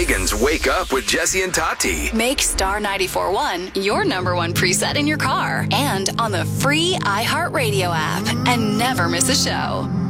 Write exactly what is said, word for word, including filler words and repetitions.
Megan's Wake Up with Jesse and Tati. Make Star ninety-four point one your number one preset in your car and on the free iHeartRadio app. And never miss a show.